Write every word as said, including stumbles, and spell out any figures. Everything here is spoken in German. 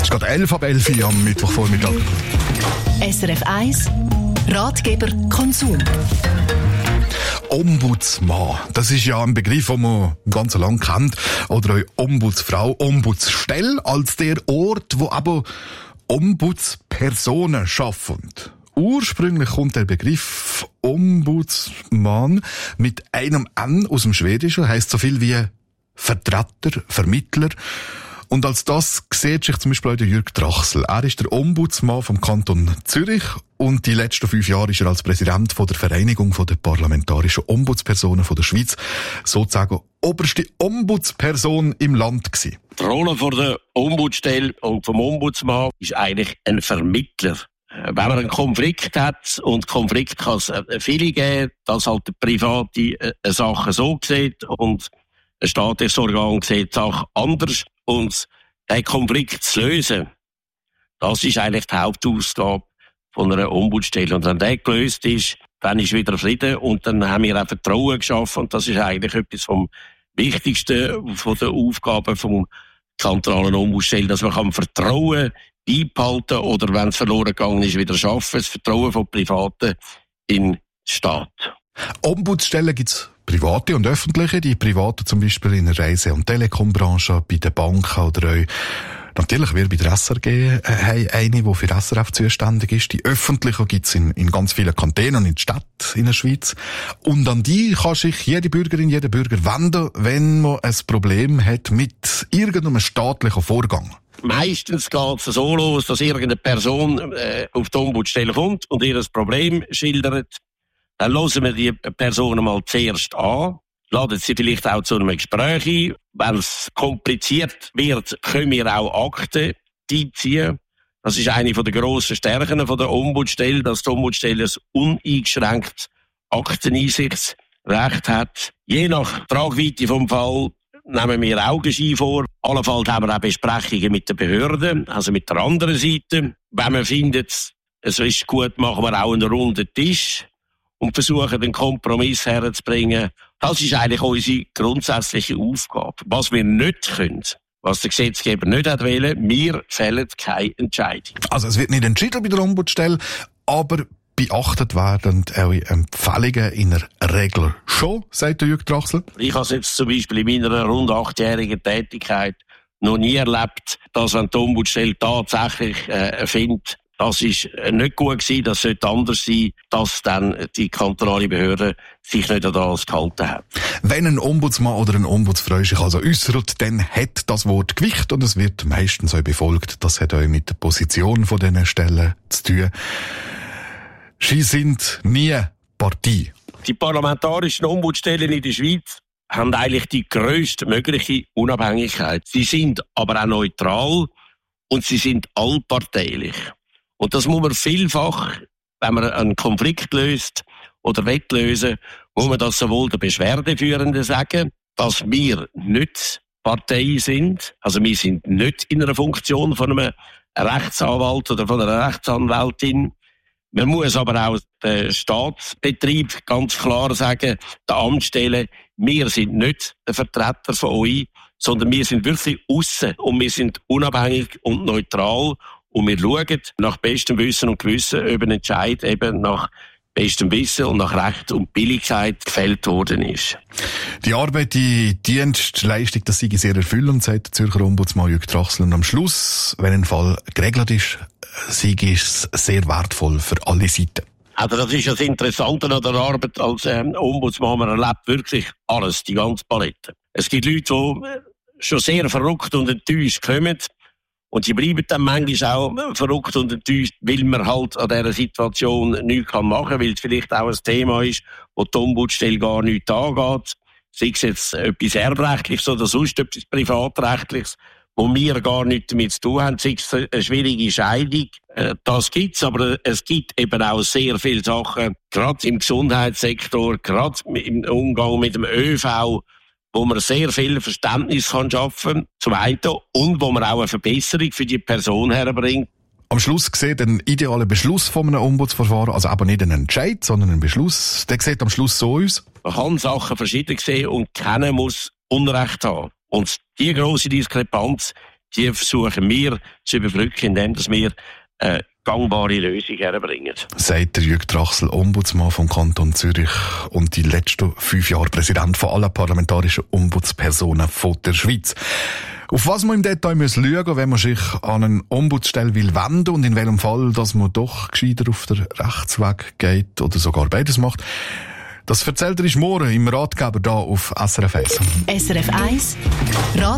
Es geht elf ab elf Uhr am Mittwochvormittag. S R F eins Ratgeber Konsum. Ombudsmann, das ist ja ein Begriff, den man ganz lang kennt. Oder auch Ombudsfrau, Ombudsstelle als der Ort, wo aber Ombudspersonen schaffen. Ursprünglich kommt der Begriff Ombudsmann mit einem N aus dem Schwedischen, heisst so viel wie Vertreter, Vermittler. Und als das sieht sich zum Beispiel auch der Jürg Trachsel. Er ist der Ombudsmann vom Kanton Zürich und die letzten fünf Jahre ist er als Präsident von der Vereinigung der parlamentarischen Ombudspersonen von der Schweiz sozusagen oberste Ombudsperson im Land gewesen. Die Rolle von der Ombudsstelle und vom Ombudsmann ist eigentlich ein Vermittler. Wenn man einen Konflikt hat, und Konflikt kann es viele geben, dass halt der Private eine Sache so sieht und ein staatliches Organ sieht die Sache anders. Und den Konflikt zu lösen, das ist eigentlich die Hauptaufgabe von einer Ombudsstelle. Und wenn der gelöst ist, dann ist wieder Frieden und dann haben wir auch Vertrauen geschaffen. Und das ist eigentlich etwas vom Wichtigsten von der Aufgabe vom kantonalen Ombudsstelle, dass man kann Vertrauen beibehalten oder, wenn es verloren gegangen ist, wieder schaffen. Das Vertrauen von Privaten in den Staat. Ombudsstellen gibt's private und öffentliche. Die privaten zum Beispiel in der Reise- und Telekombranche, bei den Banken oder auch natürlich wir bei der S R G äh, haben eine, die für S R F zuständig ist. Die öffentlichen gibt's in, in ganz vielen Kantonen und in der Stadt in der Schweiz. Und an die kann sich jede Bürgerin, jeder Bürger wenden, wenn man ein Problem hat mit irgendeinem staatlichen Vorgang. Meistens geht es so los, dass irgendeine Person äh, auf die Ombudsstelle kommt und ihr das Problem schildert. Dann hören wir die Person mal zuerst an, laden sie vielleicht auch zu einem Gespräch ein. Wenn es kompliziert wird, können wir auch Akten einziehen. Das ist eine der grossen Stärken der Ombudsstelle, dass die Ombudsstelle ein uneingeschränktes Akteneinsichtsrecht hat. Je nach Tragweite vom Fall nehmen wir Augenschein vor. Allenfalls haben wir auch Besprechungen mit den Behörden, also mit der anderen Seite. Wenn man findet, es ist gut, machen wir auch einen runden Tisch und versuchen, einen Kompromiss herzubringen. Das ist eigentlich unsere grundsätzliche Aufgabe. Was wir nicht können, was der Gesetzgeber nicht hat wollen, wir fällen keine Entscheidung. Also es wird nicht entschieden bei der Ombudsstelle, aber beachtet werden eure Empfehlungen in der Regel schon, sagt der Jürg Trachsel. Ich habe es jetzt zum Beispiel in meiner rund achtjährigen Tätigkeit noch nie erlebt, dass wenn die Ombudsstelle tatsächlich äh, findet, das ist nicht gut gewesen, das sollte anders sein, dass dann die kantonale Behörde sich nicht an das gehalten hat. Wenn ein Ombudsmann oder ein Ombudsfrau sich also äußert, dann hat das Wort Gewicht und es wird meistens auch befolgt. Das hat auch mit der Position von diesen Stellen zu tun. Sie sind nie Partei. Die parlamentarischen Ombudsstellen in der Schweiz haben eigentlich die grösste mögliche Unabhängigkeit. Sie sind aber auch neutral und sie sind allparteilich. Und das muss man vielfach, wenn man einen Konflikt löst oder lösen will, muss man das sowohl der Beschwerdeführenden sagen, dass wir nicht Partei sind. Also wir sind nicht in einer Funktion von einem Rechtsanwalt oder von einer Rechtsanwältin. Man muss aber auch den Staatsbetrieb ganz klar sagen, der Amtsstelle, wir sind nicht der Vertreter von euch, sondern wir sind wirklich aussen und wir sind unabhängig und neutral. Und wir schauen nach bestem Wissen und Gewissen, ob ein Entscheid eben nach bestem Wissen und nach Recht und Billigkeit gefällt worden ist. Die Arbeit, die Dienstleistung, das sei sehr erfüllend, sagt der Zürcher Ombudsmann Jürg Trachsel. Und am Schluss, wenn ein Fall geregelt ist, sei es sehr wertvoll für alle Seiten. Also das ist das Interessante an der Arbeit als ähm, Ombudsmann. Man erlebt wirklich alles, die ganze Palette. Es gibt Leute, die schon sehr verrückt und enttäuscht kommen. Und sie bleiben dann manchmal auch verrückt und enttäuscht, weil man halt an dieser Situation nichts machen kann, weil es vielleicht auch ein Thema ist, wo die Ombudsstelle gar nichts angeht. Sei es jetzt etwas Erbrechtliches oder sonst etwas Privatrechtliches, wo wir gar nichts damit zu tun haben, sei es eine schwierige Scheidung. Das gibt's, aber es gibt eben auch sehr viele Sachen, gerade im Gesundheitssektor, gerade im Umgang mit dem ÖV, wo man sehr viel Verständnis kann schaffen, zum einen, und wo man auch eine Verbesserung für die Person herbringt. Am Schluss sieht ein idealer Beschluss von einem Ombudsverfahren, also aber nicht ein Entscheid, sondern ein Beschluss, der sieht am Schluss so aus. Man kann Sachen verschieden sehen und keiner muss Unrecht haben. Und die grosse Diskrepanz, die versuchen wir zu überbrücken, indem dass wir äh, gangbare Lösung herbringen. Sagt der Jürg Trachsel, Ombudsmann vom Kanton Zürich und die letzten fünf Jahre Präsident von allen parlamentarischen Ombudspersonen von der Schweiz. Auf was man im Detail muss schauen, wenn man sich an eine Ombudsstelle will wenden und in welchem Fall, dass man doch gescheiter auf den Rechtsweg geht oder sogar beides macht, das erzählt er morgen im Ratgeber hier auf S R F eins. S R F eins